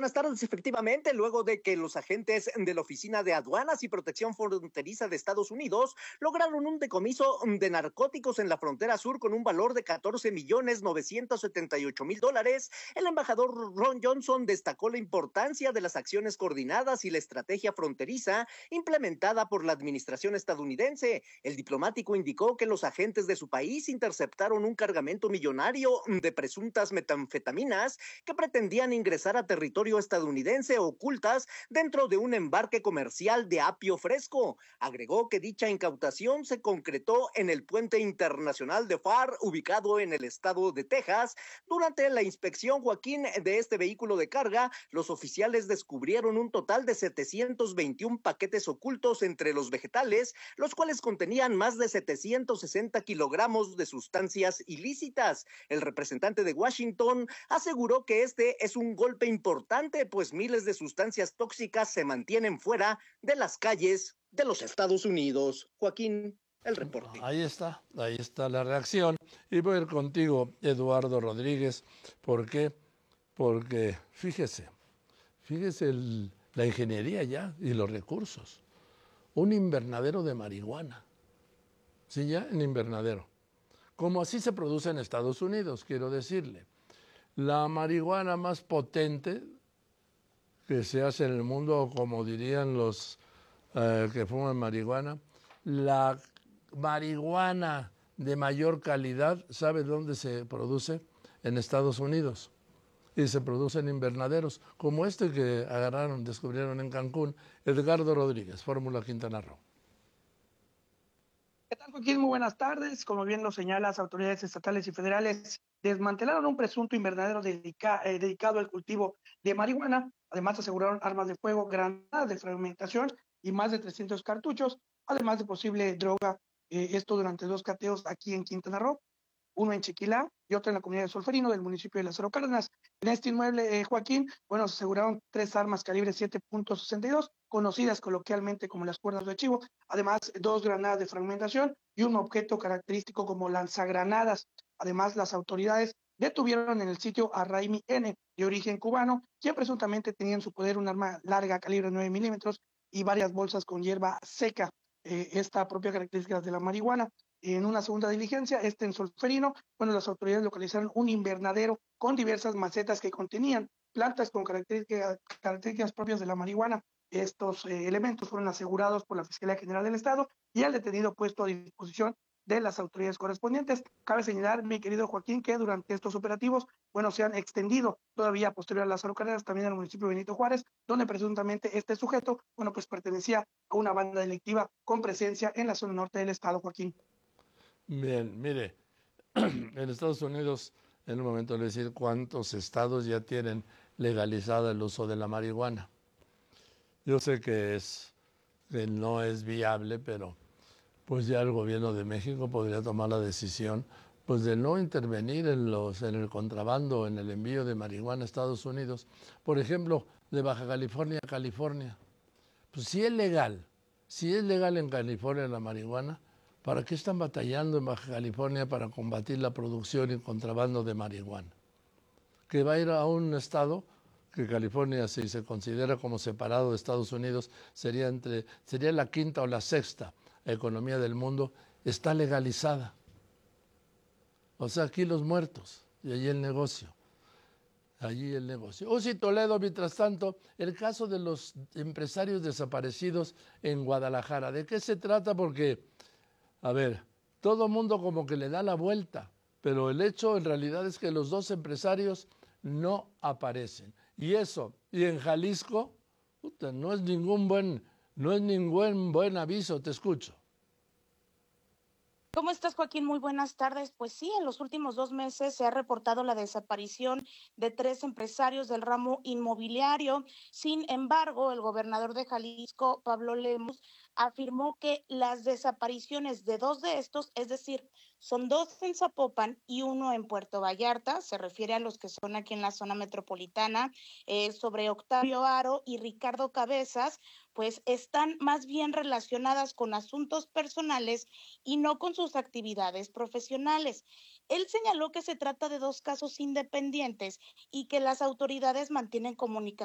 buenas tardes. Efectivamente, luego de que los agentes de la Oficina de Aduanas y Protección Fronteriza de Estados Unidos lograron un decomiso de narcóticos en la frontera sur con un valor de $14,978,000, el embajador Ron Johnson destacó la importancia de las acciones coordinadas y la estrategia fronteriza implementada por la administración estadounidense. El diplomático indicó que los agentes de su país interceptaron un cargamento millonario de presuntas metanfetaminas que pretendían ingresar a territorio estadounidense ocultas dentro de un embarque comercial de apio fresco. Agregó que dicha incautación se concretó en el puente internacional de Pharr, ubicado en el estado de Texas. Durante la inspección, Joaquín, de este vehículo de carga, los oficiales descubrieron un total de 721 paquetes ocultos entre los vegetales, los cuales contenían más de 760 kilogramos de sustancias ilícitas. El representante de Washington aseguró que este es un golpe importante, pues miles de sustancias tóxicas se mantienen fuera de las calles de los Estados Unidos. Joaquín, el reporte. Ahí está la reacción. Y voy a ir contigo, Eduardo Rodríguez. ¿Por qué? Porque fíjese la ingeniería ya y los recursos. Un invernadero de marihuana. Sí, ya en invernadero. Como así se produce en Estados Unidos, quiero decirle. La marihuana más potente que se hace en el mundo, como dirían los que fuman marihuana, la marihuana de mayor calidad, ¿sabe dónde se produce? En Estados Unidos. Y se produce en invernaderos, como este que descubrieron en Cancún. Edgardo Rodríguez, Fórmula Quintana Roo. ¿Qué tal, Joaquín? Muy buenas tardes. Como bien lo señalan las autoridades estatales y federales, desmantelaron un presunto invernadero dedicado al cultivo de marihuana. Además, aseguraron armas de fuego, granadas de fragmentación y más de 300 cartuchos, además de posible droga. Esto durante 2 cateos aquí en Quintana Roo, uno en Chiquilá y otro en la comunidad de Solferino del municipio de Lázaro Cárdenas. En este inmueble, Joaquín, se aseguraron 3 armas calibre 7.62, conocidas coloquialmente como las cuerdas de chivo, además 2 granadas de fragmentación y un objeto característico como lanzagranadas. Además, las autoridades detuvieron en el sitio a Raimi N., de origen cubano, quien presuntamente tenía en su poder un arma larga calibre 9 milímetros y varias bolsas con hierba seca, esta propia característica de la marihuana. En una segunda diligencia, en Solferino, las autoridades localizaron un invernadero con diversas macetas que contenían plantas con características propias de la marihuana. Estos elementos fueron asegurados por la Fiscalía General del Estado y el detenido puesto a disposición de las autoridades correspondientes. Cabe señalar, mi querido Joaquín, que durante estos operativos, se han extendido todavía posterior a Lázaro Cárdenas, también al municipio de Benito Juárez, donde presuntamente este sujeto, pertenecía a una banda delictiva con presencia en la zona norte del estado, Joaquín. Bien, mire, en Estados Unidos, en un momento le voy a decir cuántos estados ya tienen legalizado el uso de la marihuana. Yo sé que no es viable, pero pues ya el gobierno de México podría tomar la decisión pues de no intervenir en el contrabando, en el envío de marihuana a Estados Unidos. Por ejemplo, de Baja California a California. Pues si es legal en California la marihuana, ¿para qué están batallando en Baja California para combatir la producción y contrabando de marihuana? Que va a ir a un estado que California, si se considera como separado de Estados Unidos, sería la quinta o la sexta economía del mundo, está legalizada. O sea, aquí los muertos y allí el negocio. Uzi Toledo, mientras tanto, el caso de los empresarios desaparecidos en Guadalajara. ¿De qué se trata? Porque, a ver, todo mundo como que le da la vuelta, pero el hecho en realidad es que los 2 empresarios no aparecen. Y en Jalisco, no es ningún buen aviso, te escucho. ¿Cómo estás, Joaquín? Muy buenas tardes. Pues sí, en los últimos 2 meses se ha reportado la desaparición de 3 empresarios del ramo inmobiliario. Sin embargo, el gobernador de Jalisco, Pablo Lemus, afirmó que las desapariciones de 2 de estos, es decir, son 2 en Zapopan y 1 en Puerto Vallarta, se refiere a los que son aquí en la zona metropolitana, sobre Octavio Aro y Ricardo Cabezas, pues están más bien relacionadas con asuntos personales y no con sus actividades profesionales. Él señaló que se trata de 2 casos independientes y que las autoridades mantienen comunicación